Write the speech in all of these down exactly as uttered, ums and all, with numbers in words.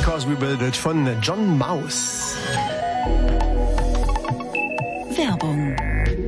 Because We Build It von John Maus. Werbung.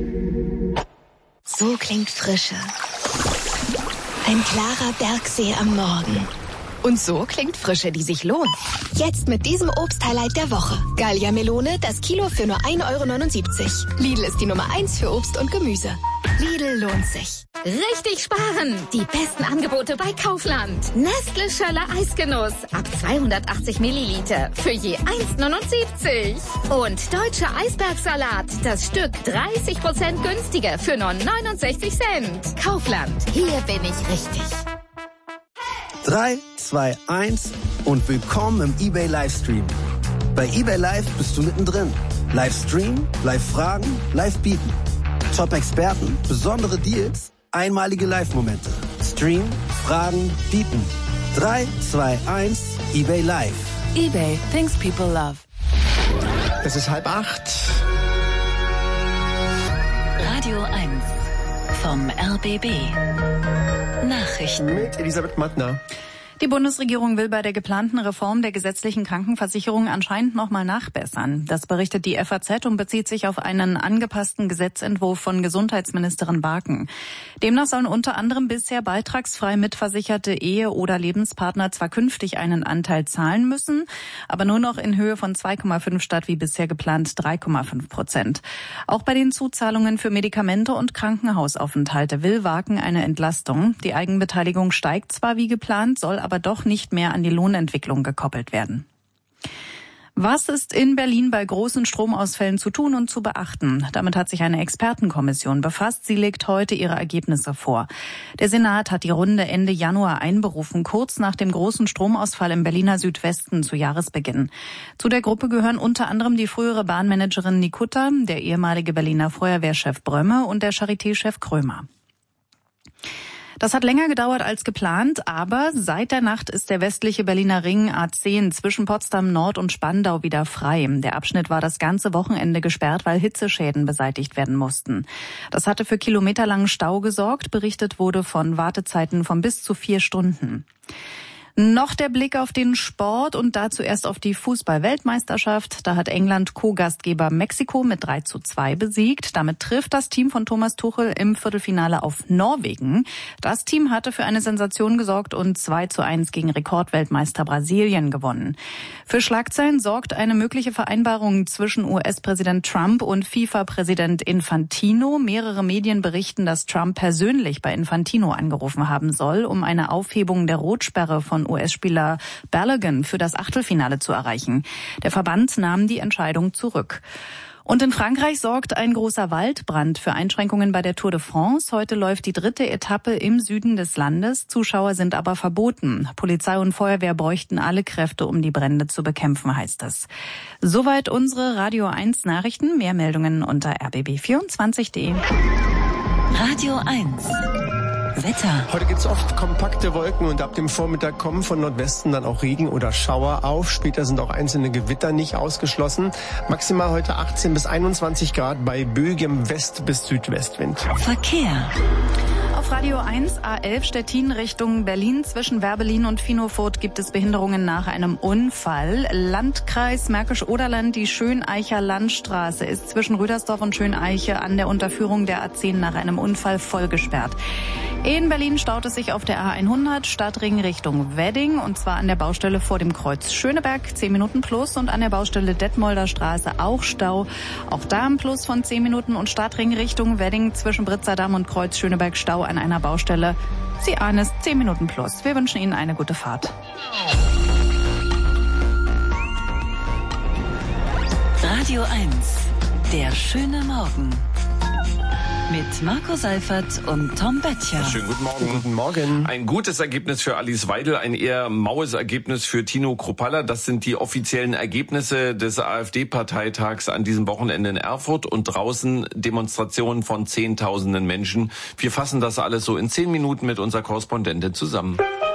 So klingt Frische. Ein klarer Bergsee am Morgen. Und so klingt Frische, die sich lohnt. Jetzt mit diesem Obst-Highlight der Woche. Gallia Melone, das Kilo für nur ein Euro neunundsiebzig. Lidl ist die Nummer eins für Obst und Gemüse. Lidl lohnt sich. Richtig sparen! Die besten Angebote bei Kaufland. Nestle Schöller Eisgenuss ab zweihundertachtzig Milliliter für je eins neunundsiebzig. Und Deutscher Eisbergsalat, das Stück dreißig Prozent günstiger für nur neunundsechzig Cent. Kaufland, hier bin ich richtig. drei, zwei, eins und willkommen im eBay Livestream. Bei eBay Live bist du mittendrin. Livestream, Live-Fragen, Live-Bieten. Top-Experten, besondere Deals, einmalige Live-Momente. Stream, Fragen, Bieten. drei, zwei, eins, eBay Live. eBay, things people love. Es ist halb acht. Radio eins vom R B B. Nachrichten Mit Elisabeth Mattner. Die Bundesregierung will bei der geplanten Reform der gesetzlichen Krankenversicherung anscheinend noch mal nachbessern. Das berichtet die F A Z und bezieht sich auf einen angepassten Gesetzentwurf von Gesundheitsministerin Barken. Demnach sollen unter anderem bisher beitragsfrei mitversicherte Ehe- oder Lebenspartner zwar künftig einen Anteil zahlen müssen, aber nur noch in Höhe von zwei Komma fünf statt wie bisher geplant drei Komma fünf Prozent. Auch bei den Zuzahlungen für Medikamente und Krankenhausaufenthalte will Barken eine Entlastung. Die Eigenbeteiligung steigt zwar wie geplant, soll aber aber doch nicht mehr an die Lohnentwicklung gekoppelt werden. Was ist in Berlin bei großen Stromausfällen zu tun und zu beachten? Damit hat sich eine Expertenkommission befasst. Sie legt heute ihre Ergebnisse vor. Der Senat hat die Runde Ende Januar einberufen, kurz nach dem großen Stromausfall im Berliner Südwesten zu Jahresbeginn. Zu der Gruppe gehören unter anderem die frühere Bahnmanagerin Nikutta, der ehemalige Berliner Feuerwehrchef Brömme und der Charité-Chef Krömer. Das hat länger gedauert als geplant, aber seit der Nacht ist der westliche Berliner Ring A zehn zwischen Potsdam Nord und Spandau wieder frei. Der Abschnitt war das ganze Wochenende gesperrt, weil Hitzeschäden beseitigt werden mussten. Das hatte für kilometerlangen Stau gesorgt. Berichtet wurde von Wartezeiten von bis zu vier Stunden. Noch der Blick auf den Sport und dazu erst auf die Fußball-Weltmeisterschaft. Da hat England Co-Gastgeber Mexiko mit drei zu zwei besiegt. Damit trifft das Team von Thomas Tuchel im Viertelfinale auf Norwegen. Das Team hatte für eine Sensation gesorgt und zwei zu eins gegen Rekordweltmeister Brasilien gewonnen. Für Schlagzeilen sorgt eine mögliche Vereinbarung zwischen U S-Präsident Trump und FIFA-Präsident Infantino. Mehrere Medien berichten, dass Trump persönlich bei Infantino angerufen haben soll, um eine Aufhebung der Rotsperre von U S-Spieler Balogun für das Achtelfinale zu erreichen. Der Verband nahm die Entscheidung zurück. Und in Frankreich sorgt ein großer Waldbrand für Einschränkungen bei der Tour de France. Heute läuft die dritte Etappe im Süden des Landes. Zuschauer sind aber verboten. Polizei und Feuerwehr bräuchten alle Kräfte, um die Brände zu bekämpfen, heißt es. Soweit unsere Radio eins Nachrichten. Mehr Meldungen unter r b b vierundzwanzig punkt d e. Radio eins. Wetter. Heute gibt's oft kompakte Wolken und ab dem Vormittag kommen von Nordwesten dann auch Regen oder Schauer auf. Später sind auch einzelne Gewitter nicht ausgeschlossen. Maximal heute achtzehn bis einundzwanzig Grad bei böigem West- bis Südwestwind. Verkehr. Auf Radio eins A elf Stettin Richtung Berlin zwischen Werbelin und Finofurt gibt es Behinderungen nach einem Unfall. Landkreis Märkisch-Oderland, die Schöneicher Landstraße ist zwischen Rüdersdorf und Schöneiche an der Unterführung der A zehn nach einem Unfall voll gesperrt. In Berlin staut es sich auf der A hundert Stadtring Richtung Wedding und zwar an der Baustelle vor dem Kreuz Schöneberg zehn Minuten plus und an der Baustelle Detmolder Straße auch Stau. Auch da ein Plus von zehn Minuten und Stadtring Richtung Wedding zwischen Britzerdamm und Kreuz Schöneberg Stau an einer Baustelle. Sie ahnen es, zehn Minuten plus. Wir wünschen Ihnen eine gute Fahrt. Radio eins. Der schöne Morgen. Mit Marco Seifert und Tom Böttcher. Schönen guten Morgen. Guten Morgen. Ein gutes Ergebnis für Alice Weidel, ein eher maues Ergebnis für Tino Kruppalla. Das sind die offiziellen Ergebnisse des AfD-Parteitags an diesem Wochenende in Erfurt und draußen Demonstrationen von Zehntausenden Menschen. Wir fassen das alles so in zehn Minuten mit unserer Korrespondentin zusammen.